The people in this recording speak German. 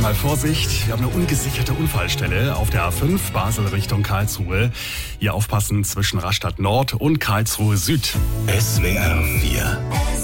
mal Vorsicht. Wir haben eine ungesicherte Unfallstelle auf der A5 Basel Richtung Karlsruhe. Hier aufpassen zwischen Rastatt Nord und Karlsruhe Süd. SWR 4